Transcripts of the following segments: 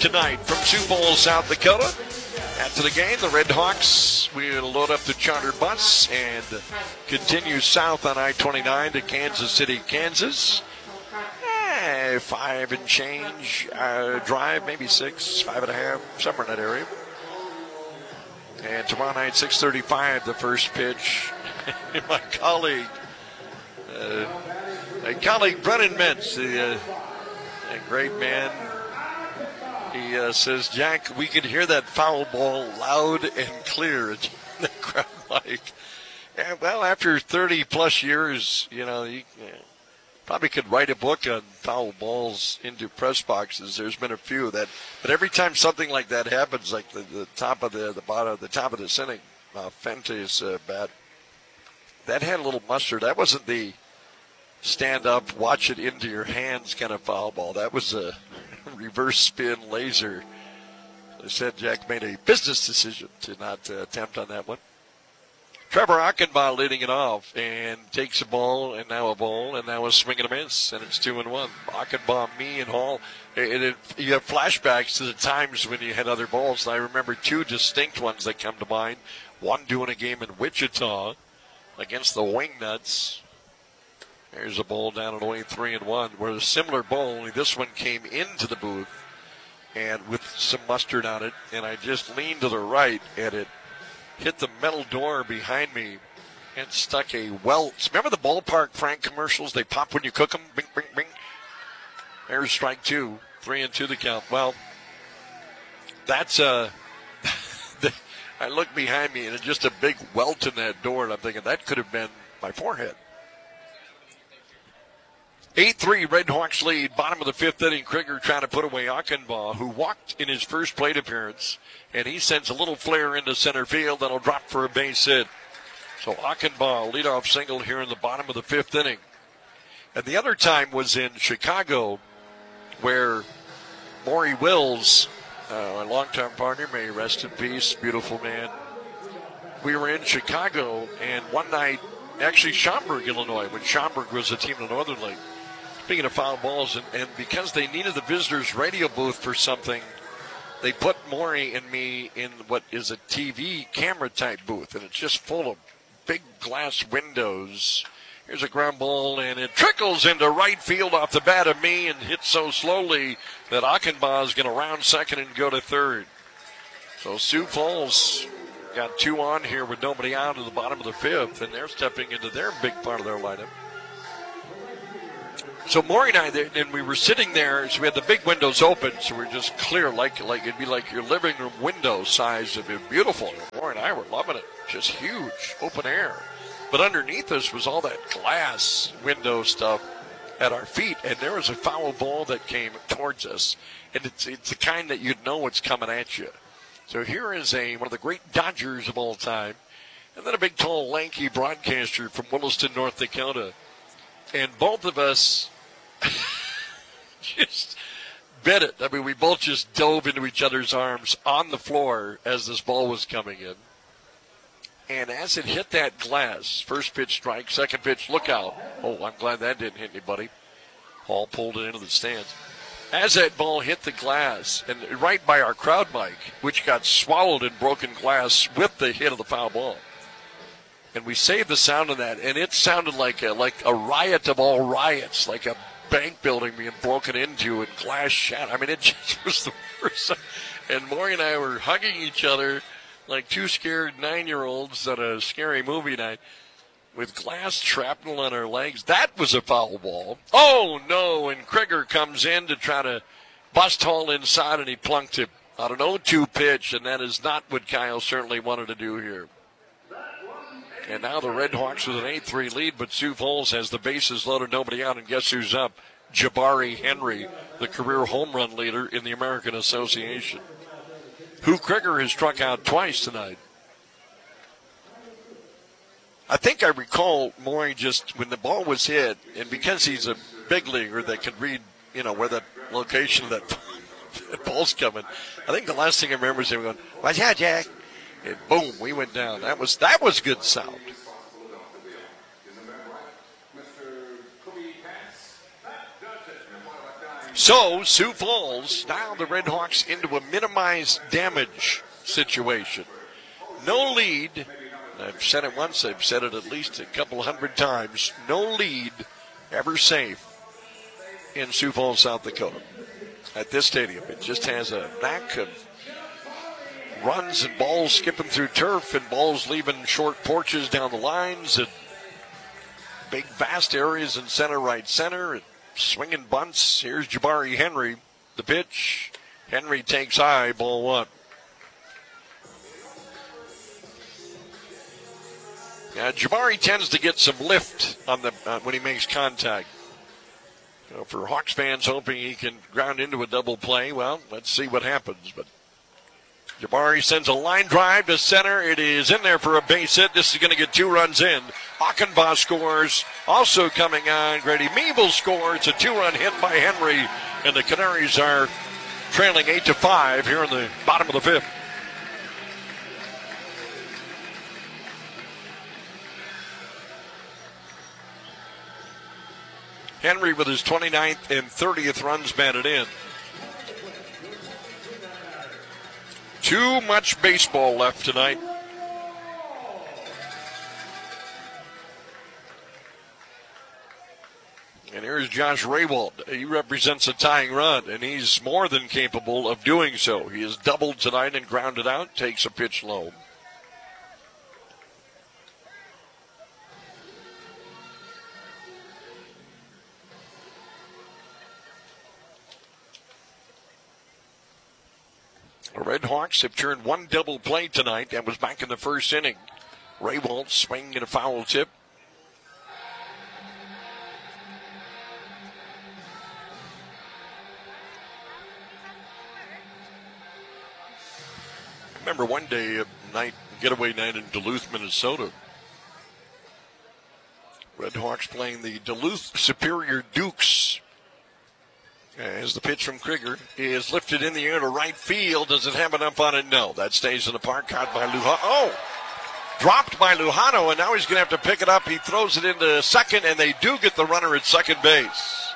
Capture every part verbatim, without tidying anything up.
tonight from Sioux Falls, South Dakota. After the game, the Red Hawks will load up the charter bus and continue south on I twenty-nine to Kansas City, Kansas. Eh, five and change uh, drive, maybe six, five and a half, somewhere in that area. And tomorrow night, six thirty-five, the first pitch. My colleague, uh, my colleague Brennan Mintz, the uh, a great man, he uh, says, Jack, we could hear that foul ball loud and clear in the crowd mic. And, well, after thirty plus years, you know, you uh, probably could write a book on foul balls into press boxes. There's been a few that, but every time something like that happens, like the, the top of the the bottom, the top of the inning, uh, Fente's uh, bat, that had a little mustard. That wasn't the stand up, watch it into your hands kind of foul ball. That was a reverse spin laser. They said Jack made a business decision to not uh, attempt on that one. Trevor Achenbaugh leading it off and takes a ball and now a ball and now a swing and a miss, and it's two and one. Achenbaugh, me, and Hall. It, it, you have flashbacks to the times when you had other balls. And I remember two distinct ones that come to mind. One doing a game in Wichita against the Wingnuts. There's a ball down and away, three and one. Where a similar ball, only this one came into the booth and with some mustard on it, and I just leaned to the right and it hit the metal door behind me and stuck a welt. Remember the ballpark Frank commercials? They pop when you cook them. Bing, bing, bing. There's strike two, three and two the count. Well, that's uh, the, I look behind me and it's just a big welt in that door, and I'm thinking that could have been my forehead. eight three, Red Hawks lead. Bottom of the fifth inning, Krieger trying to put away Achenbaugh, who walked in his first plate appearance, and he sends a little flare into center field that'll drop for a base hit. So Achenbaugh, leadoff single here in the bottom of the fifth inning. And the other time was in Chicago, where Maury Wills, uh, a longtime partner, may rest in peace, beautiful man. We were in Chicago, and one night, actually Schaumburg, Illinois, when Schaumburg was a team in the Northern League. Speaking of foul balls, and, and because they needed the visitors' radio booth for something, they put Maury and me in what is a T V camera type booth, and it's just full of big glass windows. Here's a ground ball, and it trickles into right field off the bat of me and hits so slowly that Achenbaugh is going to round second and go to third. So Sioux Falls got two on here with nobody out at the bottom of the fifth, and they're stepping into their big part of their lineup. So Maury and I, and we were sitting there, so we had the big windows open, so we we're just clear, like like it'd be like your living room window size. It'd be beautiful. Maury and I were loving it, just huge, open air. But underneath us was all that glass window stuff at our feet, and there was a foul ball that came towards us, and it's it's the kind that you'd know it's coming at you. So here is a one of the great Dodgers of all time, and then a big, tall, lanky broadcaster from Williston, North Dakota, and both of us just bit it. I mean, we both just dove into each other's arms on the floor as this ball was coming in. And as it hit that glass, first pitch strike, second pitch, look out. Oh, I'm glad that didn't hit anybody. Hall pulled it into the stands. As that ball hit the glass, and right by our crowd mic, which got swallowed in broken glass with the hit of the foul ball. And we saved the sound of that, and it sounded like a, like a riot of all riots, like a bank building being broken into and glass shattered. I mean, it just was the worst. And Maury and I were hugging each other like two scared nine-year-olds at a scary movie night with glass shrapnel on our legs. That was a foul ball. Oh, no, and Krieger comes in to try to bust Hall inside, and he plunked him on an oh two pitch, and that is not what Kyle certainly wanted to do here. And now the Red Hawks with an eight three lead, but Sioux Falls has the bases loaded, nobody out, and guess who's up? Jabari Henry, the career home run leader in the American Association, who Krieger has struck out twice tonight. I think I recall Maury just, when the ball was hit, and because he's a big leaguer that can read, you know, where the location of that, that ball's coming, I think the last thing I remember is him going, "Watch out, Jack." And boom, we went down. That was that was good sound. So, Sioux Falls, now the Red Hawks into a minimized damage situation. No lead. I've said it once, I've said it at least a couple hundred times. No lead ever safe in Sioux Falls, South Dakota at this stadium. It just has a knack of runs and balls skipping through turf and balls leaving short porches down the lines and big vast areas in center, right center, and swinging bunts. Here's Jabari Henry. The pitch. Henry takes high, ball one. Yeah, Jabari tends to get some lift on the uh, when he makes contact. You know, for Hawks fans hoping he can ground into a double play, well, let's see what happens. But Jabari sends a line drive to center. It is in there for a base hit. This is going to get two runs in. Achenbach scores. Also coming on, Grady Meeble scores. It's a two-run hit by Henry, and the Canaries are trailing eight to five here in the bottom of the fifth. Henry with his twenty-ninth and thirtieth runs batted in. Too much baseball left tonight. And here's Josh Raywald. He represents a tying run, and he's more than capable of doing so. He has doubled tonight and grounded out, takes a pitch low. The Red Hawks have turned one double play tonight. That was back in the first inning. Raywald swinging a foul tip. I remember one day, a night, getaway night in Duluth, Minnesota. Red Hawks playing the Duluth Superior Dukes. As the pitch from Krieger is lifted in the air to right field. Does it have enough on it? No. That stays in the park. Caught by Lujano. Oh! Dropped by Lujano, and now he's going to have to pick it up. He throws it into second, and they do get the runner at second base.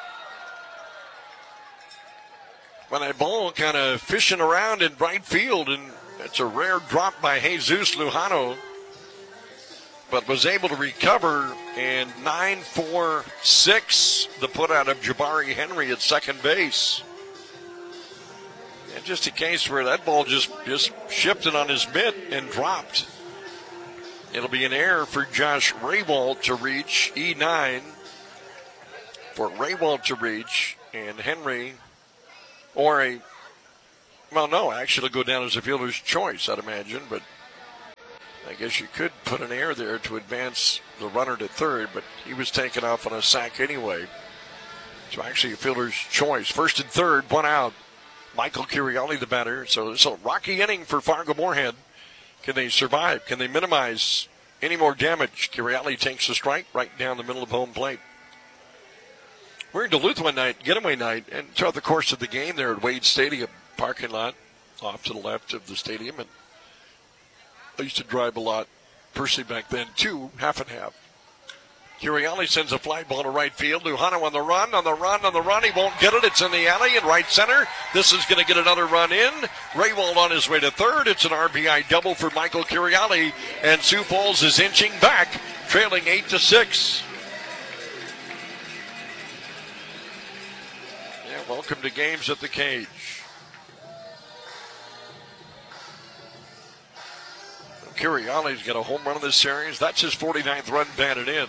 When that ball kind of fishing around in right field, and it's a rare drop by Jesus Lujano, but was able to recover, and nine four six, the put out of Jabari Henry at second base. And just a case where that ball just, just shifted on his mitt and dropped. It'll be an error for Josh Raywald to reach E nine. For Raywald to reach, and Henry, or a, well, no, actually it'll go down as a fielder's choice, I'd imagine, but I guess you could put an error there to advance the runner to third, but he was taken off on a sack anyway. So actually a fielder's choice. First and third, one out. Michael Curiali the batter. So it's a rocky inning for Fargo-Moorhead. Can they survive? Can they minimize any more damage? Curiali takes a strike right down the middle of home plate. We're in Duluth one night, getaway night, and throughout the course of the game there at Wade Stadium parking lot off to the left of the stadium, and I used to drive a lot, personally back then, too, half and half. Curiali sends a fly ball to right field. Lujano on the run, on the run, on the run. He won't get it. It's in the alley in right center. This is going to get another run in. Raywald on his way to third. It's an R B I double for Michael Curiali, and Sioux Falls is inching back, trailing eight to six. Yeah, welcome to Games at the Cage. Curiali's got a home run in this series. That's his forty-ninth run batted in.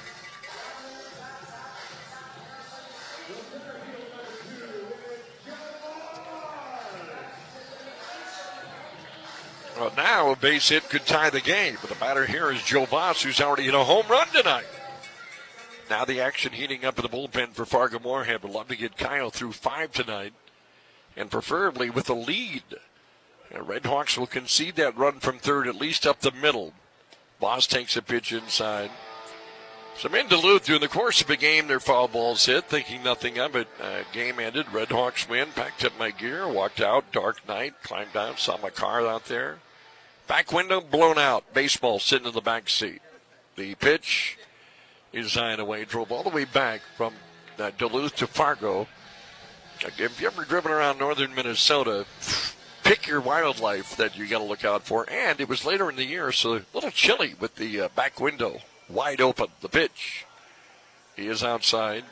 Well, now a base hit could tie the game, but the batter here is Joe Voss, who's already hit a home run tonight. Now the action heating up in the bullpen for Fargo-Moorhead. Would love to get Kyle through five tonight, and preferably with a lead. The Red Hawks will concede that run from third, at least up the middle. Voss takes a pitch inside. So I'm in Duluth during the course of a game. Their foul balls hit, thinking nothing of it. Uh, game ended. Red Hawks win. Packed up my gear, walked out. Dark night. Climbed out. Saw my car out there. Back window blown out. Baseball sitting in the back seat. The pitch is high and away. Drove all the way back from uh, Duluth to Fargo. If you've ever driven around northern Minnesota, pick your wildlife that you got to look out for. And it was later in the year, so a little chilly with the uh, back window wide open. The pitch. He is outside.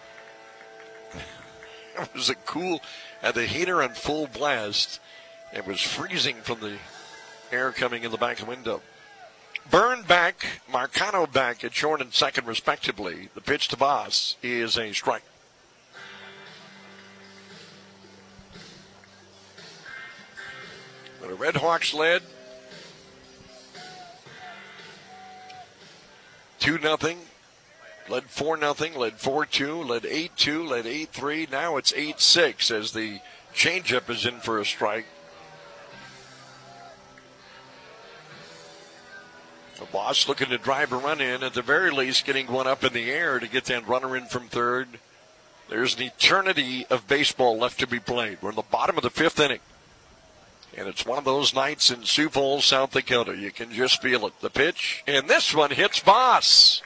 It was a cool, had the heater on full blast. It was freezing from the air coming in the back window. Byrne back, Marcano back at short and second respectively. The pitch to Boss is a strike. The Red Hawks led two nothing, led four nothing, led four two, led eight two, led eight three. Now it's eight six as the changeup is in for a strike. The Boss looking to drive a run in, at the very least getting one up in the air to get that runner in from third. There's an eternity of baseball left to be played. We're in the bottom of the fifth inning. And it's one of those nights in Sioux Falls, South Dakota. You can just feel it. The pitch, and this one hits Boss.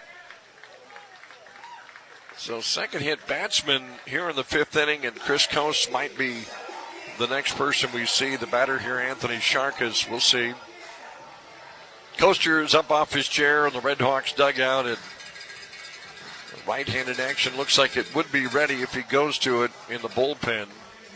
So second hit batsman here in the fifth inning, and Chris Coast might be the next person we see. The batter here, Anthony Sharkas, we'll see. Coaster is up off his chair in the Red Hawks dugout, and right-handed action looks like it would be ready if he goes to it in the bullpen.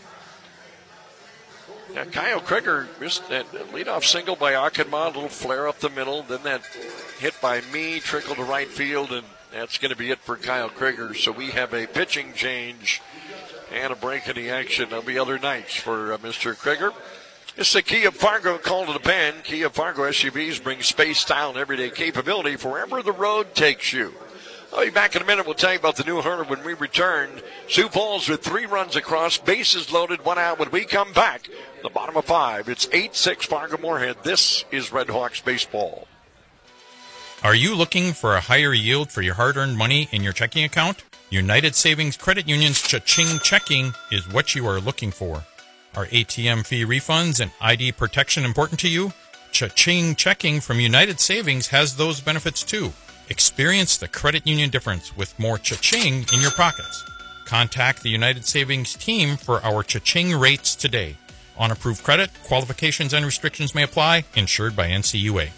Yeah, Kyle Krieger missed that leadoff single by Achenma, a little flare up the middle, then that hit by me, trickle to right field, and that's going to be it for Kyle Krieger. So we have a pitching change and a break in the action. There'll be other nights for uh, Mister Krieger. It's the Kia Fargo call to the pen. Kia Fargo S U Vs bring space, style, and everyday capability for wherever the road takes you. I'll be back in a minute. We'll tell you about the new Hunter when we return. Sioux Falls with three runs across, bases loaded, one out. When we come back, the bottom of five, it's eight six Fargo Moorhead. This is Red Hawks baseball. Are you looking for a higher yield for your hard-earned money in your checking account? United Savings Credit Union's Cha-Ching Checking is what you are looking for. Are A T M fee refunds and I D protection important to you? Cha-Ching Checking from United Savings has those benefits too. Experience the credit union difference with more cha-ching in your pockets. Contact the United Savings team for our cha-ching rates today. On approved credit, qualifications and restrictions may apply. Insured by N C U A.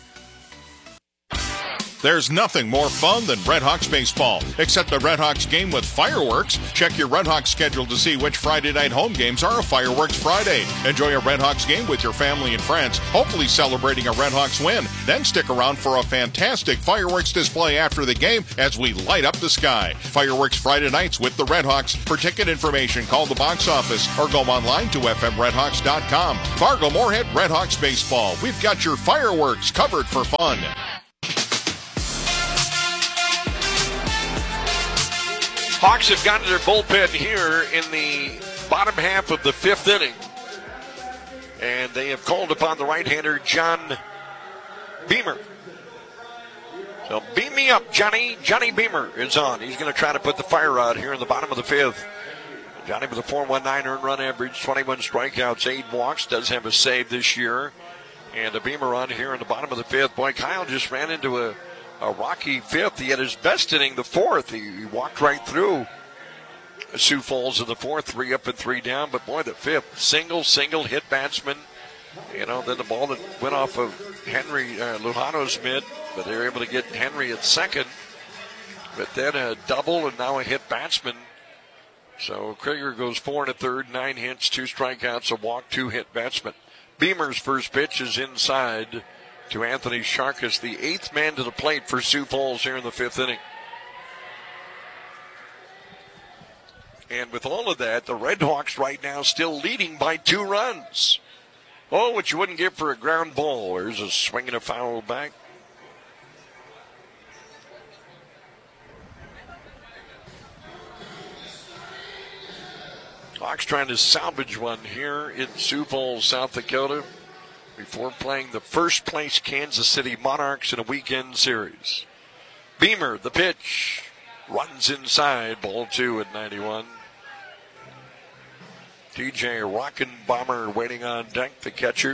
There's nothing more fun than Red Hawks baseball, except the Red Hawks game with fireworks. Check your Red Hawks schedule to see which Friday night home games are a Fireworks Friday. Enjoy a Red Hawks game with your family and friends, hopefully celebrating a Red Hawks win. Then stick around for a fantastic fireworks display after the game as we light up the sky. Fireworks Friday nights with the Red Hawks. For ticket information, call the box office or go online to f m red hawks dot com. Fargo Moorhead Red Hawks baseball. We've got your fireworks covered for fun. Hawks have gotten their bullpen here in the bottom half of the fifth inning. And they have called upon the right-hander, John Beamer. So beam me up, Johnny. Johnny Beamer is on. He's going to try to put the fire out here in the bottom of the fifth. Johnny with a four point one nine earned run average, twenty-one strikeouts, eight walks, does have a save this year. And a Beamer on here in the bottom of the fifth. Boy, Kyle just ran into a A rocky fifth. He had his best inning the fourth. He, he walked right through Sioux Falls in the fourth, three up and three down. But boy, the fifth, single, single hit batsman. You know, then the ball that went off of Henry uh, Lujano's mid, but they were able to get Henry at second. But then a double and now a hit batsman. So Krieger goes four and a third, nine hits, two strikeouts, a walk, two hit batsman. Beamer's first pitch is inside to Anthony Sharkas, the eighth man to the plate for Sioux Falls here in the fifth inning. And with all of that, the Red Hawks right now still leading by two runs. Oh, what you wouldn't give for a ground ball. There's a swing and a foul back. Hawks trying to salvage one here in Sioux Falls, South Dakota, before playing the first place Kansas City Monarchs in a weekend series. Beamer, the pitch, runs inside, ball two at ninety-one. T J Rockenbomber waiting on deck, the catcher.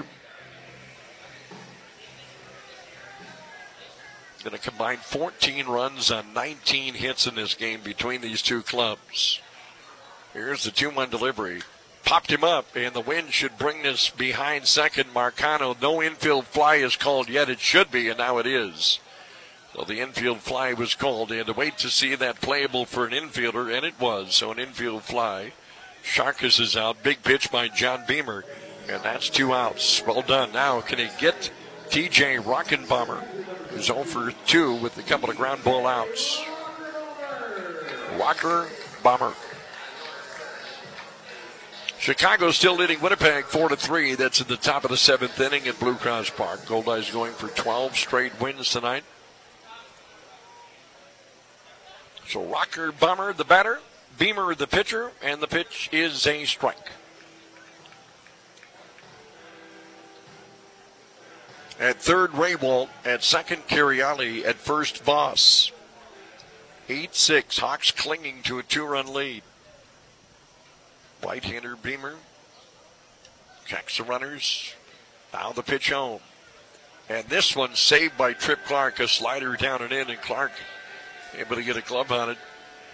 Going to combine fourteen runs on nineteen hits in this game between these two clubs. Here's the two one delivery. Popped him up, and the wind should bring this behind second. Marcano, no infield fly is called yet. It should be, and now it is. So the infield fly was called. They had to wait to see that playable for an infielder, and it was. So an infield fly. Sharkus is out. Big pitch by John Beamer, and that's two outs. Well done. Now can he get T J Rockenbomber, who's oh for two with a couple of ground ball outs. Rocker Bomber. Chicago still leading Winnipeg four to three. That's at the top of the seventh inning at Blue Cross Park. Goldeyes going for twelve straight wins tonight. So Rocker Bomber, the batter, Beamer, the pitcher, and the pitch is a strike. At third, Raywalt. At second, Cariali. At first, Voss. eight six, Hawks clinging to a two-run lead. Right-hander Beamer checks the runners. Now the pitch home. And this one saved by Trip Clark. A slider down and in, and Clark able to get a glove on it.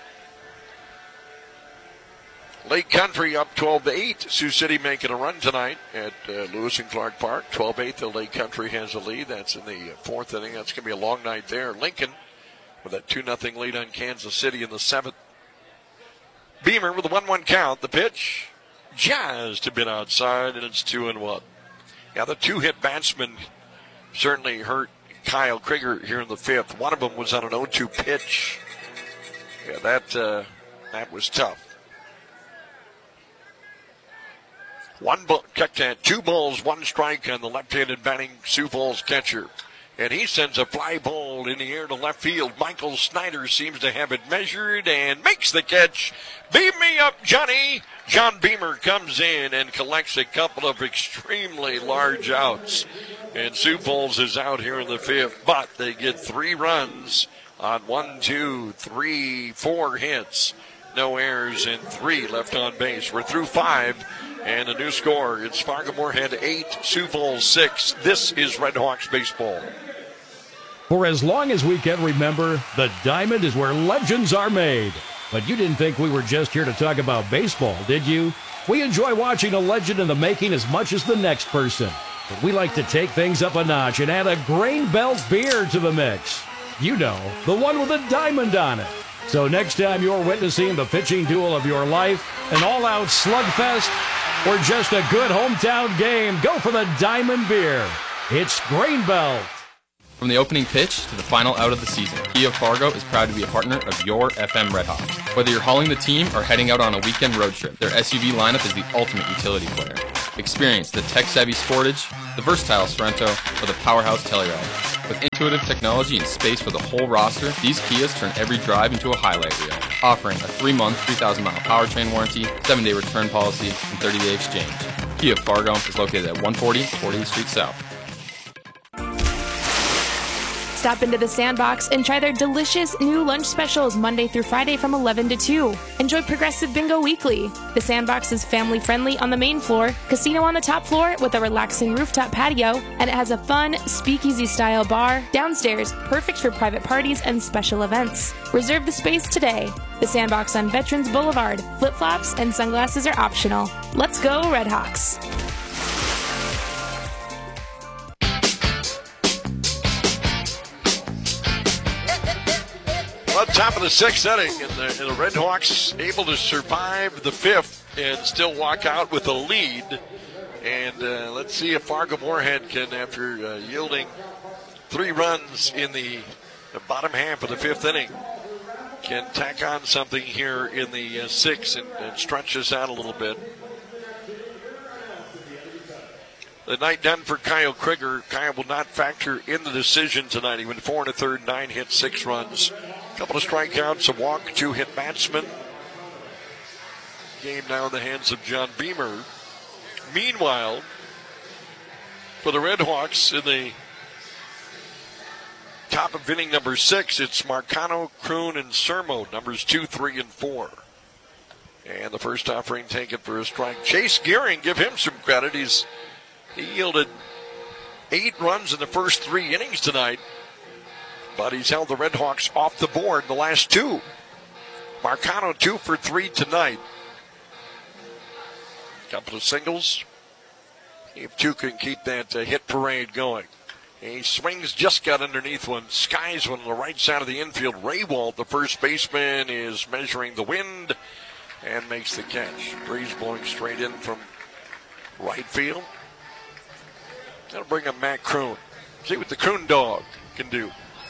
Lake Country up twelve to eight. Sioux City making a run tonight at uh, Lewis and Clark Park. twelve eight, the Lake Country has a lead. That's in the fourth inning. That's going to be a long night there. Lincoln with a two nothing lead on Kansas City in the seventh. Beamer with a one one count. The pitch just a bit outside, and it's two and one. Yeah, the two-hit batsman certainly hurt Kyle Krieger here in the fifth. One of them was on an oh two pitch. Yeah, that uh, that was tough. One ball, two balls, one strike on the left-handed batting Sioux Falls catcher. And he sends a fly ball in the air to left field. Michael Snyder seems to have it measured and makes the catch. Beam me up, Johnny. John Beamer comes in and collects a couple of extremely large outs. And Sioux Falls is out here in the fifth, but they get three runs on one, two, three, four hits. No errors and three left on base. We're through five. And a new score, it's Fargo-Moorhead eight, Sioux Falls six. This is Red Hawks baseball. For as long as we can remember, the Diamond is where legends are made. But you didn't think we were just here to talk about baseball, did you? We enjoy watching a legend in the making as much as the next person. But we like to take things up a notch and add a Grain Belt beer to the mix. You know, the one with a diamond on it. So next time you're witnessing the pitching duel of your life, an all-out slugfest, or just a good hometown game, go for the Diamond Beer. It's Grain Belt. From the opening pitch to the final out of the season, Kia of Fargo is proud to be a partner of your F M Red Hawks. Whether you're hauling the team or heading out on a weekend road trip, their S U V lineup is the ultimate utility player. Experience the tech-savvy Sportage, the versatile Sorento, or the powerhouse Telluride. With intuitive technology and space for the whole roster, these Kias turn every drive into a highlight reel, offering a three-month, three thousand mile powertrain warranty, seven-day return policy, and thirty-day exchange. Kia of Fargo is located at one forty fortieth Street South. Stop into the Sandbox and try their delicious new lunch specials Monday through Friday from eleven to two. Enjoy Progressive Bingo Weekly. The Sandbox is family-friendly on the main floor, casino on the top floor with a relaxing rooftop patio, and it has a fun speakeasy-style bar downstairs, perfect for private parties and special events. Reserve the space today. The Sandbox on Veterans Boulevard. Flip-flops and sunglasses are optional. Let's go, Red Hawks. Well, top of the sixth inning, and the, and the Red Hawks able to survive the fifth and still walk out with a lead. And uh, let's see if Fargo-Moorhead can, after uh, yielding three runs in the, the bottom half of the fifth inning, can tack on something here in the uh, sixth and, and stretch this out a little bit. The night done for Kyle Krieger. Kyle will not factor in the decision tonight. He went four and a third, nine hits, six runs. A couple of strikeouts, a walk, two hit batsman. Game now in the hands of John Beamer. Meanwhile, for the Red Hawks in the top of inning number six, it's Marcano, Kroon, and Sermo, numbers two, three, and four. And the first offering taken for a strike. Chase Gearing, give him some credit. He's He yielded eight runs in the first three innings tonight, but he's held the Red Hawks off the board the last two. Marcano two for three tonight. Couple of singles. If two can keep that uh, hit parade going. He swings, just got underneath one, skies one on the right side of the infield. Raywald, the first baseman, is measuring the wind and makes the catch. Breeze blowing straight in from right field. That'll bring up Matt Kroon. See what the Kroon dog can do.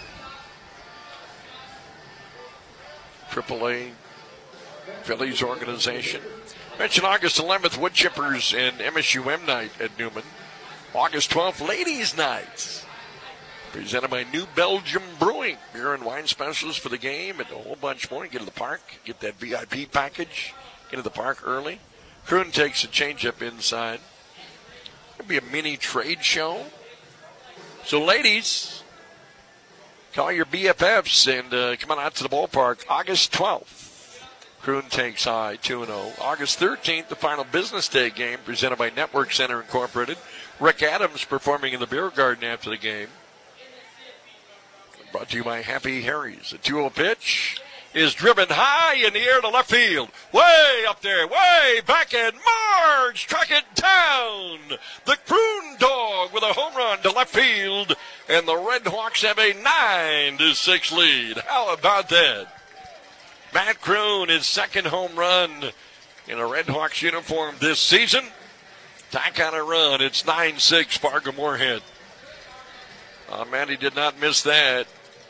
triple A Phillies organization. Mention August eleventh, Wood Chippers and M S U M night at Newman. August twelfth, Ladies' Night. Presented by New Belgium Brewing. Beer and wine specials for the game and a whole bunch more. Get to the park. Get that V I P package. Get to the park early. Kroon takes a changeup inside. It'll be a mini trade show. So, ladies, call your B F Fs and uh, come on out to the ballpark. August twelfth, Kroon takes high two and oh. August thirteenth, the final business day game presented by Network Center Incorporated. Rick Adams performing in the beer garden after the game. Brought to you by Happy Harry's. The two oh pitch is driven high in the air to left field. Way up there, way back, and Marge struck it down. The Kroon dog with a home run to left field, and the Red Hawks have a nine to six lead. How about that? Matt Kroon, his second home run in a Red Hawks uniform this season. Tack on a run. It's nine six Fargo-Moorhead. Uh, Manny did not miss that.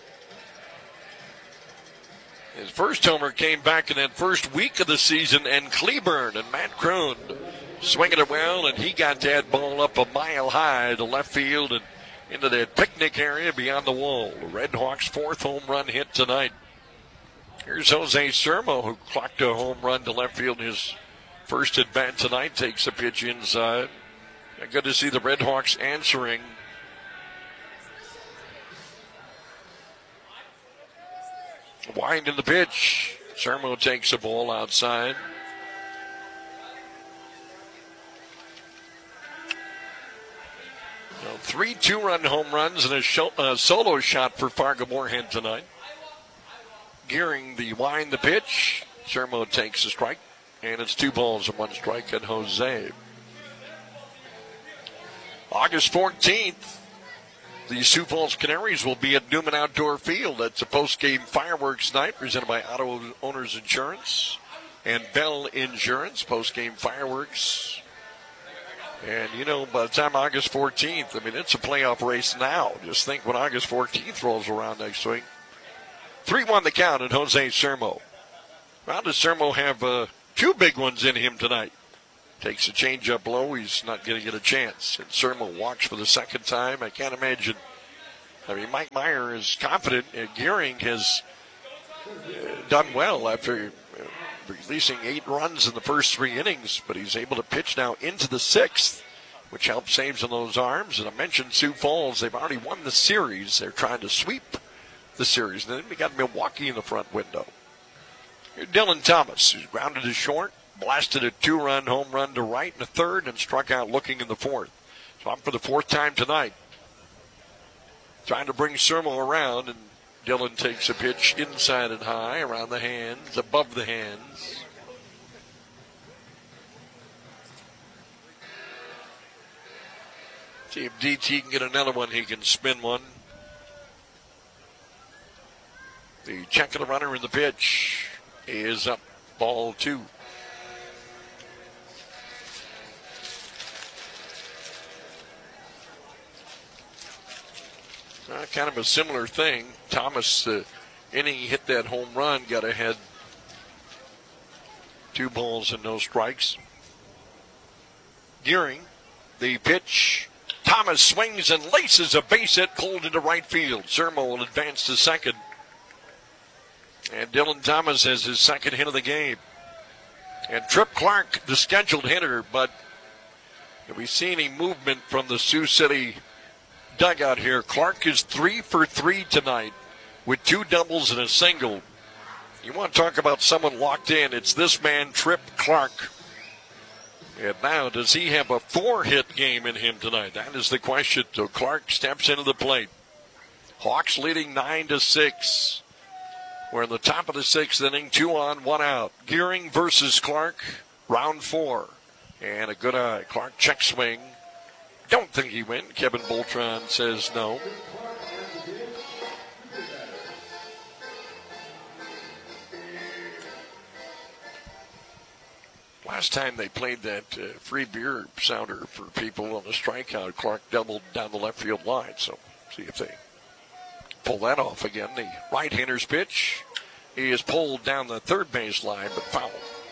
His first homer came back in that first week of the season, and Cleburne and Matt Kroon swinging it well, and he got that ball up a mile high to left field and into that picnic area beyond the wall. The Red Hawks' fourth home run hit tonight. Here's Jose Sermo, who clocked a home run to left field in his first at bat tonight. Takes a pitch inside. Good to see the Red Hawks answering. Wind in the pitch. Sermo takes a ball outside. So three two-run home runs and a show, uh, solo shot for Fargo-Moorhead tonight. Gearing the wind the pitch. Sermo takes a strike. And it's two balls and one strike at Jose. August fourteenth. The Sioux Falls Canaries will be at Newman Outdoor Field. That's a post-game fireworks night presented by Auto Owners Insurance and Bell Insurance. Post-game fireworks. And, you know, by the time August fourteenth, I mean, it's a playoff race now. Just think when August fourteenth rolls around next week. three one the count at Jose Sermo. How does Sermo have uh, two big ones in him tonight? Takes a change-up low. He's not going to get a chance. And Sermo walks for the second time. I can't imagine. I mean, Mike Meyer is confident. And Gearing has uh, done well after uh, releasing eight runs in the first three innings. But he's able to pitch now into the sixth, which helps saves on those arms. And I mentioned Sioux Falls. They've already won the series. They're trying to sweep the series. And then we got Milwaukee in the front window. Here's Dylan Thomas, who's grounded to short. Blasted a two-run home run to right in the third and struck out looking in the fourth. So I'm for the fourth time tonight. Trying to bring Sermo around, and Dylan takes a pitch inside and high, around the hands, above the hands. See if D T can get another one. He can spin one. The check of the runner in the pitch is up, ball two. Uh, kind of a similar thing. Thomas, uh, inning he hit that home run, got ahead. Two balls and no strikes. Gearing, the pitch. Thomas swings and laces a base hit cold into right field. Sermo will advance to second. And Dylan Thomas has his second hit of the game. And Trip Clark, the scheduled hitter, but have we seen any movement from the Sioux City dugout here? Clark is three for three tonight with two doubles and a single. You want to talk about someone locked in, it's this man, Trip Clark. And now, does he have a four-hit game in him tonight? That is the question. So Clark steps into the plate. Hawks leading nine to six. We're in the top of the sixth inning, two on, one out. Gearing versus Clark, round four. And a good eye. Clark check swing. Don't think he went. Kevin Boltron says no. Last time they played that uh, free beer sounder for people on the strikeout, Clark doubled down the left field line. So see if they pull that off again. The right-hander's pitch. He is pulled down the third base line, but foul.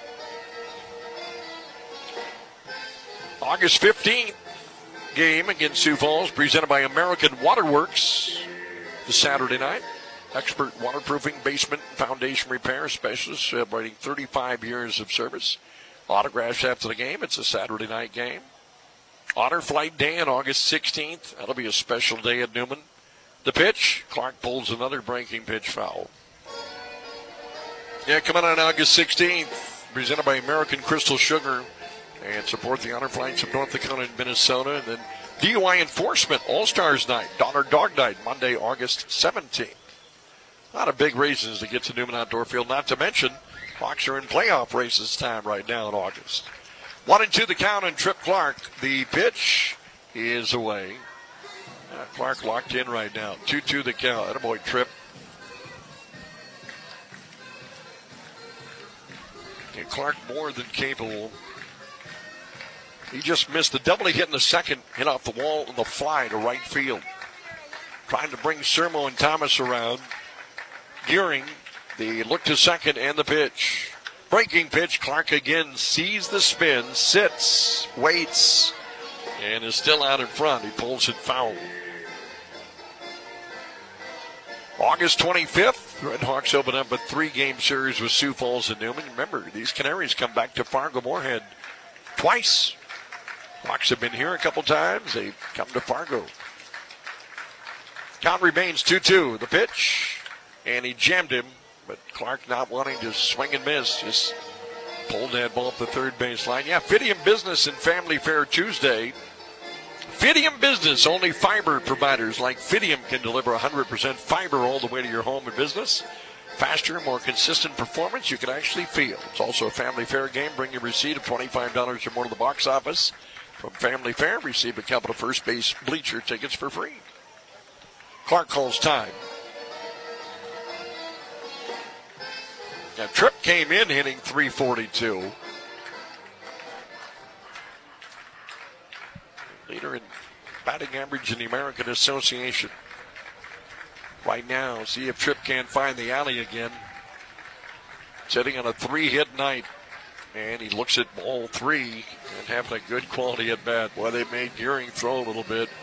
August fifteenth game against Sioux Falls, presented by American Waterworks. The Saturday night. Expert waterproofing, basement, and foundation repair specialist, celebrating thirty-five years of service. Autographs after the game. It's a Saturday night game. Honor Flight Day on August sixteenth. That'll be a special day at Newman. The pitch. Clark pulls another breaking pitch foul. Yeah, coming on August sixteenth. Presented by American Crystal Sugar. And support the Honor Flights of North Dakota and Minnesota. And then D U I Enforcement All-Stars Night. Donner Dog Night. Monday, August seventeenth. A lot of big reasons to get to Newman Outdoor Field. Not to mention, Hawks are in playoff races time right now in August. One and two the count and Trip Clark. The pitch is away. Uh, Clark locked in right now. two two the count. Attaboy, Trip. And Clark more than capable. He just missed the double he hit in the second. Hit off the wall on the fly to right field. Trying to bring Sermo and Thomas around. Gearing. The look to second and the pitch. Breaking pitch. Clark again sees the spin, sits, waits, and is still out in front. He pulls it foul. August twenty-fifth, Red Hawks open up a three-game series with Sioux Falls and Newman. Remember, these Canaries come back to Fargo-Moorhead twice. Hawks have been here a couple times. They've come to Fargo. Count remains two two. The pitch, and he jammed him. But Clark not wanting to swing and miss, just pulled that ball up the third base line. Yeah, Fidium Business and Family Fair Tuesday. Fidium Business, only fiber providers like Fidium can deliver one hundred percent fiber all the way to your home and business. Faster, more consistent performance you can actually feel. It's also a Family Fair game. Bring your receipt of twenty-five dollars or more to the box office. From Family Fair, receive a couple of first base bleacher tickets for free. Clark calls time. Now, Tripp came in hitting three forty-two. Leader in batting average in the American Association. Right now, see if Tripp can't find the alley again. Sitting on a three-hit night. And he looks at ball three and having a good quality at bat. Boy, they made Gearing throw a little bit.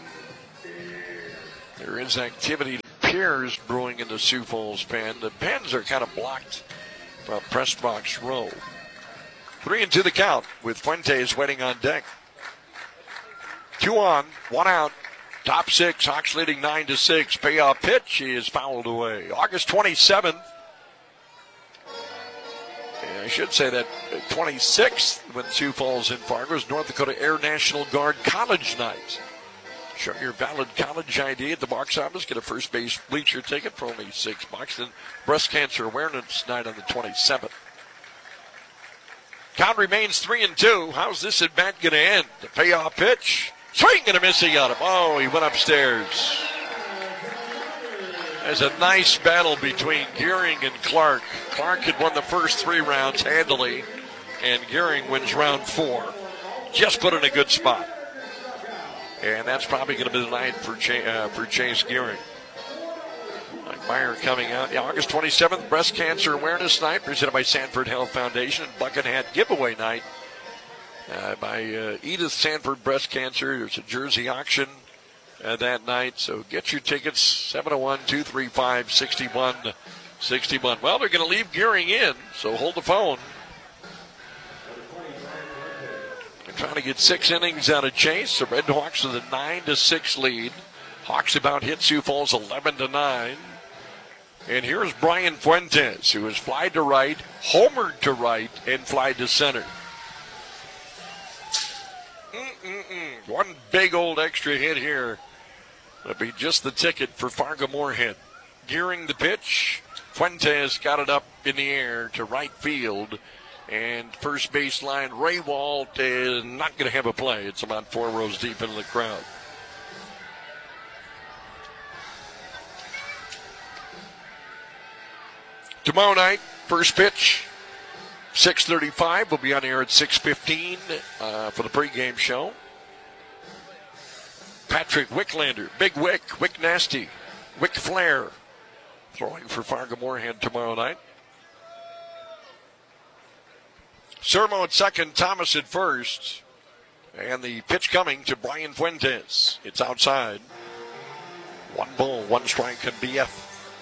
There is activity. Piers brewing in the Sioux Falls pen. The pens are kind of blocked from press box row. Three and two the count with Fuentes waiting on deck. Two on, one out. Top six, Hawks leading nine to six. Payoff pitch, he is fouled away. August twenty-seventh. And I should say that twenty-sixth when Sioux Falls in Fargo is North Dakota Air National Guard College Night. Show your valid college I D at the box office. Get a first base bleacher ticket for only six bucks. Then Breast Cancer Awareness Night on the twenty-seventh. Count remains three and two. How's this at bat going to end? The payoff pitch. Swing and a miss. He got him. Oh, he went upstairs. There's a nice battle between Gearing and Clark. Clark had won the first three rounds handily, and Gearing wins round four. Just put in a good spot. And that's probably going to be the night for, Ch- uh, for Chase Gearing. Mike Meyer coming out. Yeah, August twenty-seventh, Breast Cancer Awareness Night, presented by Sanford Health Foundation. Bucket Hat Giveaway Night uh, by uh, Edith Sanford Breast Cancer. There's a jersey auction uh, that night. So get your tickets, seven oh one, two three five, six one six one. Well, they're going to leave Gearing in, so hold the phone. Trying to get six innings out of Chase. The Red Hawks with a nine to six lead. Hawks about hit Sioux Falls eleven to nine. And here's Brian Fuentes, who has flied to right, homered to right, and flied to center. Mm-mm-mm. One big old extra hit here. That'll be just the ticket for Fargo-Moorhead. Gearing the pitch. Fuentes got it up in the air to right field. And first baseline, Ray Walt is not going to have a play. It's about four rows deep into the crowd. Tomorrow night, first pitch, six thirty-five. We'll be on air at six fifteen uh, for the pregame show. Patrick Wicklander, Big Wick, Wick Nasty, Wick Flair, throwing for Fargo Moorhead tomorrow night. Sermo at second, Thomas at first. And the pitch coming to Brian Fuentes. It's outside. One ball, one strike and B F.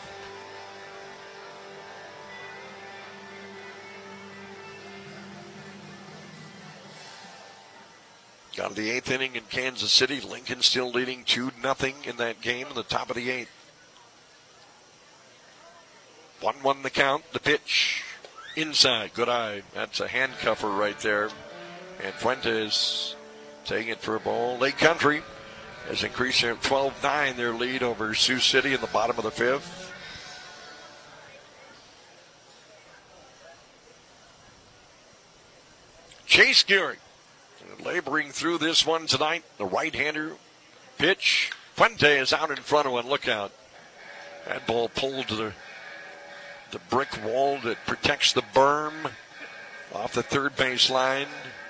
Got to the eighth inning in Kansas City. Lincoln still leading two nothing in that game in the top of the eighth. one one the count. The pitch. Inside, good eye. That's a handcuffer right there. And Fuentes taking it for a ball. Lake Country has increased their twelve nine their lead over Sioux City in the bottom of the fifth. Chase Gearing laboring through this one tonight. The right-hander pitch. Fuentes out in front of one. Look out. That ball pulled to the The brick wall that protects the berm off the third base line.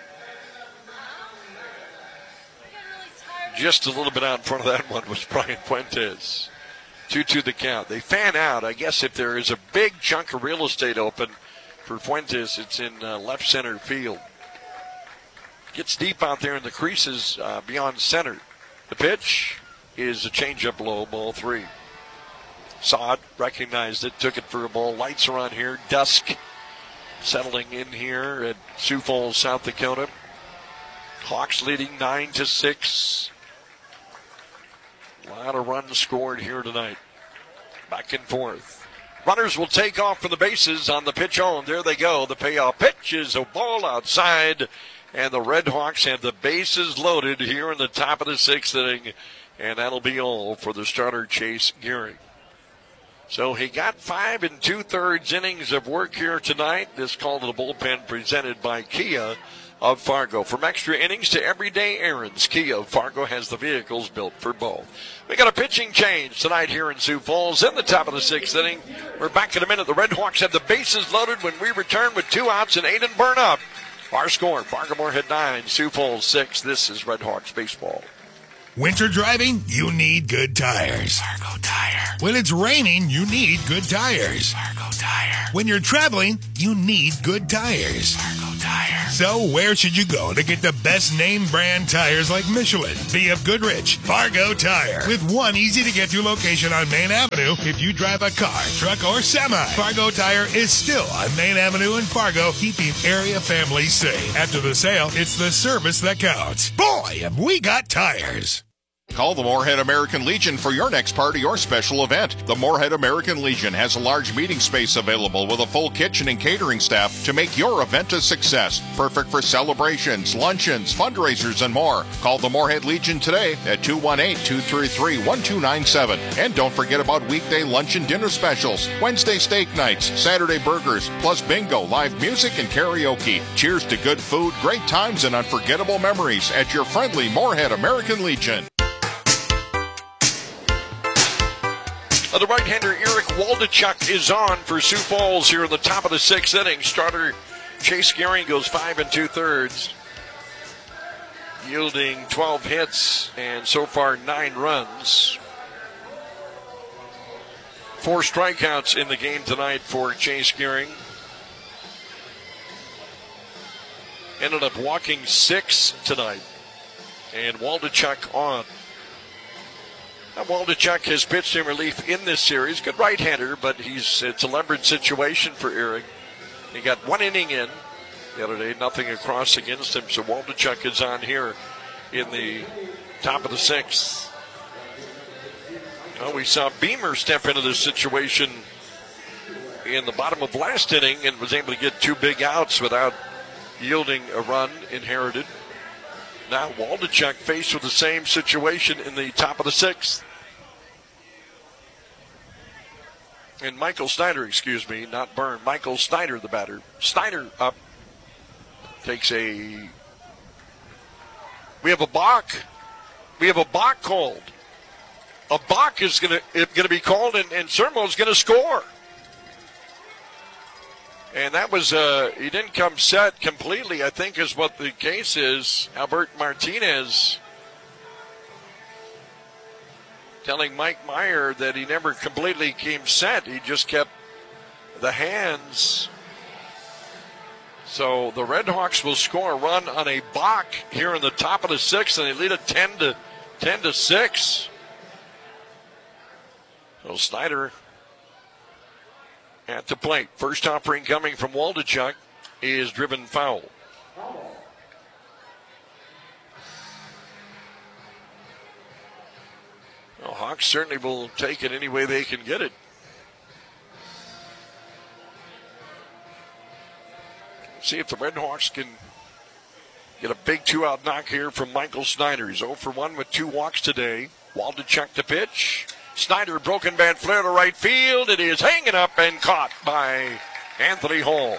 Just a little bit out in front of that one was Brian Fuentes. two two the count. They fan out. I guess if there is a big chunk of real estate open for Fuentes, it's in uh, left center field. Gets deep out there in the creases uh, beyond center. The pitch is a changeup low, ball three. Saw it, recognized it, took it for a ball. Lights are on here. Dusk settling in here at Sioux Falls, South Dakota. Hawks leading nine to six. A lot of runs scored here tonight. Back and forth. Runners will take off from the bases on the pitch on. There they go. The payoff pitch is a ball outside. And the Red Hawks have the bases loaded here in the top of the sixth inning. And that'll be all for the starter, Chase Gearing. So he got five and two-thirds innings of work here tonight. This call to the bullpen presented by Kia of Fargo. From extra innings to everyday errands, Kia of Fargo has the vehicles built for both. We got a pitching change tonight here in Sioux Falls in the top of the sixth inning. We're back in a minute. The Red Hawks have the bases loaded when we return with two outs and eight and burn up. Our score, Fargo Moorhead nine, Sioux Falls six. This is Red Hawks baseball. Winter driving? You need good tires. Fargo Tire. When it's raining, you need good tires. Fargo Tire. When you're traveling, you need good tires. Fargo Tire. So where should you go to get the best name brand tires like Michelin, B F Goodrich, Fargo Tire? With one easy-to-get-to location on Main Avenue if you drive a car, truck, or semi. Fargo Tire is still on Main Avenue in Fargo, keeping area families safe. After the sale, it's the service that counts. Boy, have we got tires. Call the Moorhead American Legion for your next party or special event. The Moorhead American Legion has a large meeting space available with a full kitchen and catering staff to make your event a success. Perfect for celebrations, luncheons, fundraisers, and more. Call the Moorhead Legion today at two one eight, two three three, one two nine seven. And don't forget about weekday lunch and dinner specials, Wednesday steak nights, Saturday burgers, plus bingo, live music, and karaoke. Cheers to good food, great times, and unforgettable memories at your friendly Moorhead American Legion. The right-hander Eric Waldachuk is on for Sioux Falls here in the top of the sixth inning. Starter Chase Gearing goes five and two-thirds, yielding twelve hits and so far nine runs. Four strikeouts in the game tonight for Chase Gearing. Ended up walking six tonight, and Waldachuk on. Now, Waldachuk has pitched in relief in this series. Good right-hander, but he's it's a levered situation for Eric. He got one inning in the other day, nothing across against him. So Waldachuk is on here in the top of the sixth. Well, we saw Beamer step into this situation in the bottom of last inning and was able to get two big outs without yielding a run inherited. Now Waldachuk faced with the same situation in the top of the sixth. And Michael Snyder, excuse me, not Byrne. Michael Snyder, the batter. Snyder up takes a. We have a balk. We have a balk called. A balk is going to going to be called, and, and Sermo's going to score. And that was, uh, he didn't come set completely, I think is what the case is. Albert Martinez telling Mike Meyer that he never completely came set. He just kept the hands. So the Red Hawks will score a run on a balk here in the top of the sixth, and they lead it ten to six. So Snyder at the plate. First offering coming from Waldachuk is driven foul. Well, Hawks certainly will take it any way they can get it. See if the Red Hawks can get a big two-out knock here from Michael Snyder. He's oh for one with two walks today. Waldachuk to pitch. Snyder, broken bat flare to right field. It is hanging up and caught by Anthony Hall.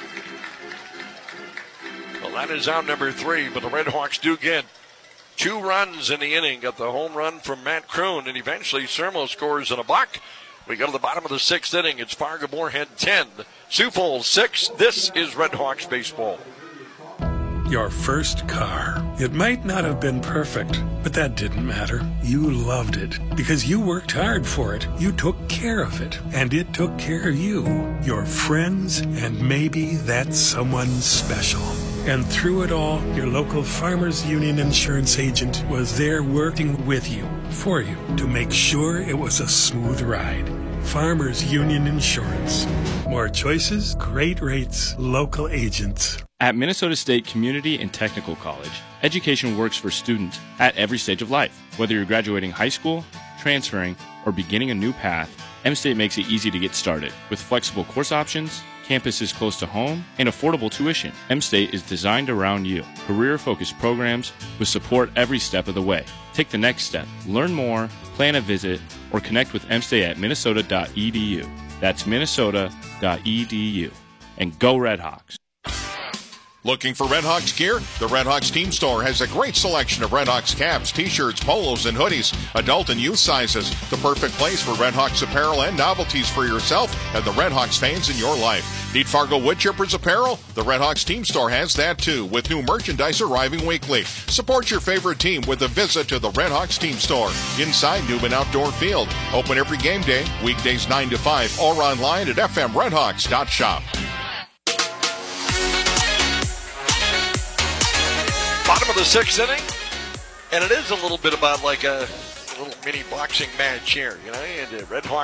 Well, that is out number three, but the Red Hawks do get two runs in the inning. Got the home run from Matt Kroon, and eventually Sermo scores in a balk. We go to the bottom of the sixth inning. It's Fargo Moorhead ten, Sioux Falls six. This is Red Hawks baseball. Your first car. It might not have been perfect, but that didn't matter. You loved it because you worked hard for it. You took care of it, and it took care of you, your friends, and maybe that someone special. And through it all, your local Farmers Union insurance agent was there working with you, for you, to make sure it was a smooth ride. Farmers Union Insurance. More choices, great rates, local agents. At Minnesota State Community and Technical College, education works for students at every stage of life. Whether you're graduating high school, transferring, or beginning a new path, M-State makes it easy to get started. With flexible course options, campuses close to home, and affordable tuition, M-State is designed around you. Career-focused programs with support every step of the way. Take the next step. Learn more, plan a visit, or connect with M-State at minnesota dot e d u. That's minnesota dot e d u. And go Red Hawks. Looking for Red Hawks gear? The Red Hawks Team Store has a great selection of Red Hawks caps, t-shirts, polos, and hoodies, adult and youth sizes. The perfect place for Red Hawks apparel and novelties for yourself and the Red Hawks fans in your life. Need Fargo Wood Chippers apparel? The Red Hawks Team Store has that too, with new merchandise arriving weekly. Support your favorite team with a visit to the Red Hawks Team Store inside Newman Outdoor Field. Open every game day, weekdays nine to five, or online at f m red hawks dot shop. Bottom of the sixth inning, and it is a little bit about like a little mini boxing match here, you know, and the Red Hawks